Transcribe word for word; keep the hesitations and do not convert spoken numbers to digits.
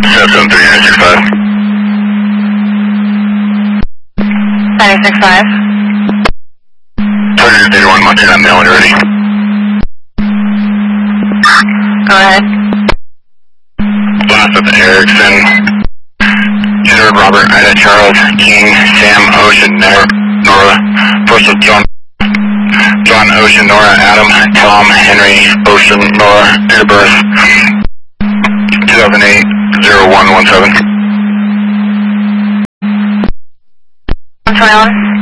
seven three nine six five. nine six five. Target zero one, Montana Mail when you're ready. Go ahead. Blast with Erickson. Edward, Robert, Ida, Charles, King, Sam, Ocean, Nora, First with John, John, Ocean, Nora, Adam, Tom, Henry, Ocean, Nora, date of birth, two thousand eight, zero one one seven. one twenty-one.